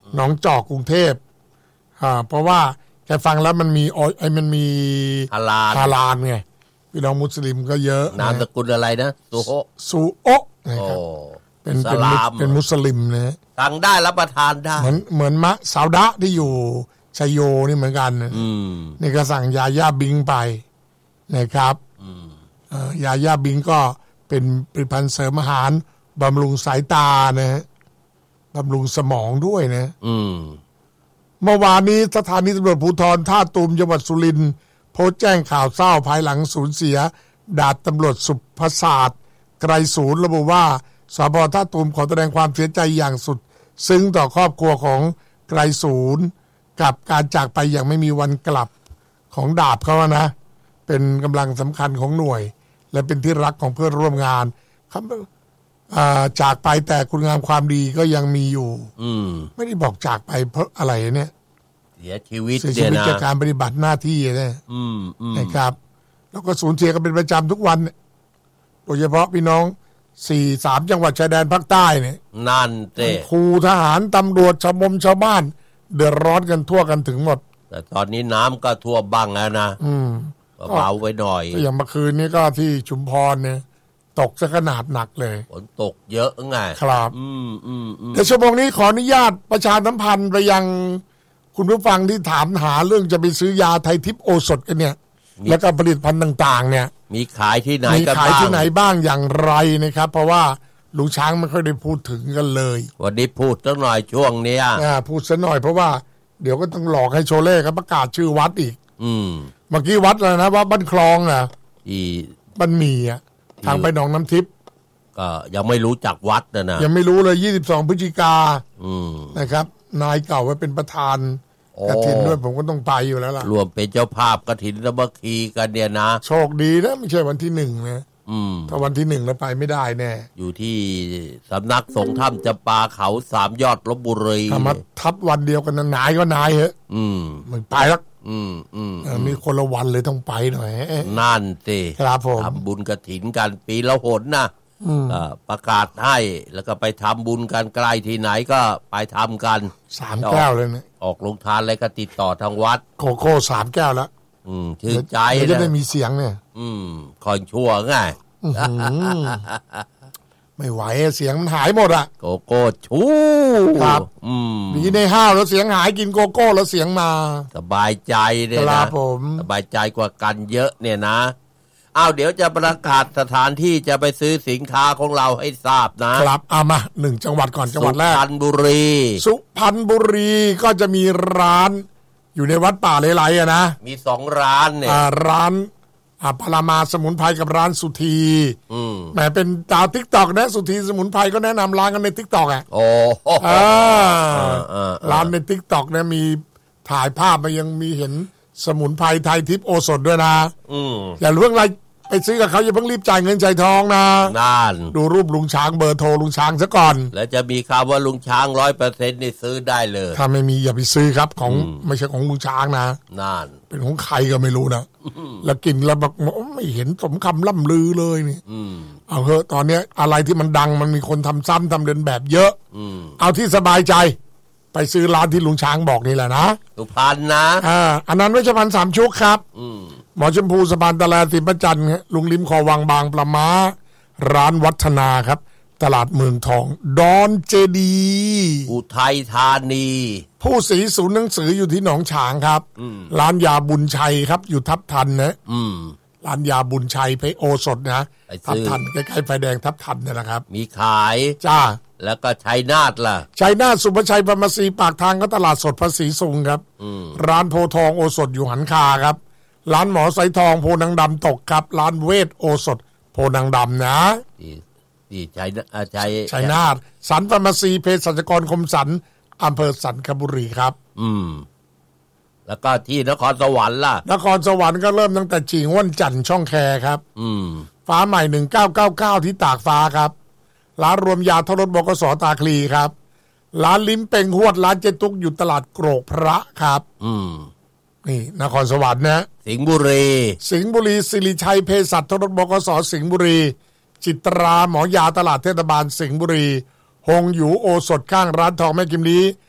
หนองจอกกรุงเทพเพราะว่าแกฟังแล้วมันมีฮาลาลไงพี่น้องมุสลิมก็เยอะนามสกุลอะไรนะซูโอะนะครับเป็นมุสลิมนะสั่งได้รับประทานได้เหมือนมะซาวดะที่อยู่ชัยโยนี่เหมือนกันนี่ก็สั่งยาย่าบิงไปนะครับยาย่าบิงก็เป็นผลิตภัณฑ์เสริมอาหารบำรุงสายตานะบำรุงสมองด้วยนะเมื่อวานนี้สถานีตำรวจภูธรท่าตูมจังหวัดสุรินทร์โพสต์แจ้งข่าวเศร้าภายหลังสูญเสียดาบตำรวจสุภศาสตร์ไกรศูนย์ระบุว่าสภ.ท่าตูมขอแสดงความเสียใจอย่างสุดซึ้งต่อครอบครัวของไกรศูนย์กับการจากไปอย่างไม่มีวันกลับของดาบเขานะเป็นกำลังสำคัญของหน่วยและเป็นที่รักของเพื่อนร่วมงานครับจากไปแต่คุณงามความดีก็ยังมีอยู่ไม่ได้บอกจากไปเพราะอะไรเนี่ยเสียชีวิตจากการปฏิบัติหน้าที่เนี่ยนะครับแล้วก็สูญเสียกันเป็นประจำทุกวันโดยเฉพาะพี่น้อง3 จังหวัดชายแดนภาคใต้เนี่ยนั่นเต้ครูทหารตำรวจชาวบ้านเดือดร้อนกันทั่วกันถึงหมดแต่ตอนนี้น้ำก็ท่วมบ้างแล้วนะเบาไว้หน่อยอย่างเมื่อคืนนี้ก็ที่ชุมพรเนี่ยตกซะขนาดหนักเลยฝนตกเยอะไงครับเดี๋ยวชั่วโมงนี้ขออนุญาตประชาสัมพันธ์ไปยังคุณผู้ฟังที่ถามหาเรื่องจะไปซื้อยาไทยทิพย์โอสถกันเนี่ยแล้วก็ผลิตภัณฑ์ต่างๆเนี่ยมีขายที่ไหนมีขายที่ไหนบ้างอย่างไรนะครับเพราะว่าลุงช้างไม่ค่อยได้พูดถึงกันเลยวันนี้พูดสักหน่อยช่วงนี้พูดสักหน่อยเพราะว่าเดี๋ยวก็ต้องหลอกให้โชเล่เขาประกาศชื่อวัดอีกเมื่อกี้วัดอะไรนะว่าบ้านคลองบ้านมีทางไปหนองน้ำทิพย์ก็ยังไม่รู้จักวัดนะยังไม่รู้เลย22 พฤศจิกายนนะครับนายเก่าไว้เป็นประธานกฐินด้วยผมก็ต้องไปอยู่แล้วล่ะรวมเป็นเจ้าภาพกฐินสามัคคีกันเนี่ยนะโชคดีนะไม่ใช่วันที่1นะถ้าวันที่1แล้วไปไม่ได้แน่อยู่ที่สำนักสงฆ์ถ้ำจำปาเขา3 ยอดลพบุรีถ้ามาทับวันเดียวกันนายก็นายเหอะมันไปแล้วมีคนละวันเลยต้องไปหน่อยนั่นสิครับผมทำบุญกฐินกันปีละหนนะประกาศให้แล้วก็ไปทำบุญกันใกล้ที่ไหนก็ไปทำกัน 3 แก้วเลยนะออกลงทานอะไรก็ติดต่อทางวัดโคโค่3 แก้วแล้วชื่นใจนะจะได้มีเสียงเนี่ยคอยชั่วไงไม่ไหวเสียงมันหายหมดโกโก้ชูครับดีในห้าวแล้วเสียงหายกินโกโก้แล้วเสียงมาสบายใจเลยนะสบายใจกว่ากันเยอะเนี่ยนะเดี๋ยวจะประกาศสถานที่จะไปซื้อสินค้าของเราให้ทราบนะครับมา1 จังหวัดก่อนจังหวัดแรกสุพรรณบุรีก็จะมีร้านอยู่ในวัดป่าเลไลนะมี2 ร้านเนี่ยร้านพารามาสมุนไพรกับร้านสุธีแหมเป็นดาว TikTok นะสุธีสมุนไพรก็แนะนำร้านกันใน TikTok ร้านใน TikTok นะมีถ่ายภาพมายังมีเห็นสมุนไพรไทยทิพย์โอสถด้วยนะอย่าเพิ่งไปซื้อกับเขาอย่าเพิ่งรีบจ่ายเงินจ่ายทองนะดูรูปลุงช้างเบอร์โทรลุงช้างซะก่อนแล้วจะมีคำว่าลุงช้าง 100% นี่ซื้อได้เลยถ้าไม่มีอย่าไปซื้อครับของไม่ใช่ของลุงช้างนะเป็นของใครก็ไม่รู้นะแล้วกินแล้วแบบไม่เห็นสมคำล่ำลือเลยนี่เอาเถอะตอนนี้อะไรที่มันดังมันมีคนทำซ้ำทำเดินแบบเยอะเอาที่สบายใจไปซื้อร้านที่ลุงช้างบอกนี่แหละนะสุพรรณนะอันนั้นเวชภัณฑ์3 ชุกครับหมอชมพูสะพานตะแลศรีประจันทร์ลุงลิ้มคอวังบางปลาม้าร้านวัฒนาครับตลาดเมืองทองดอนเจดีอุทัยธานีผู้ศรีศูนย์หนังสืออยู่ที่หนองฉางครับร้านยาบุญชัยครับอยู่ทับทันนะร้านยาบุญชัยไปโอสถนะทับทันใกล้ๆไฟแดงทับทันนะครับมีขายจ้าแล้วก็ชัยนาทล่ะชัยนาทสุภชัยฟาร์มาซีปากทางก็ตลาดสดภาษีซุงครับร้านโพทองโอสถอยู่หันคาครับร้านหมอสายทองโพนังดำตกครับร้านเวทโอสถโพนังดำนะชัยนาทสันฟาร์มาซีเภสัชกรคมสันอำเภอสันคบุรีครับแล้วก็ที่นครสวรรค์ล่ะนครสวรรค์ก็เริ่มตั้งแต่จีงว่านจันทร์ช่องแคครับฟ้าใหม่1999ที่ตากฟ้าครับร้านรวมยาทรสบกสตาคลีครับร้านลิ้มเป่งหวดร้านเจตุกอยู่ตลาดโกรกพระครับนี่นครสวรรค์นะสิงห์บุรีสิริชัยเภสัชทรสบกสสิงห์บุรีจิตราหมอยาตลาดเทศบาลสิงห์บุรีฮงอยู่โอสถข้างร้านทองแม่กิมลี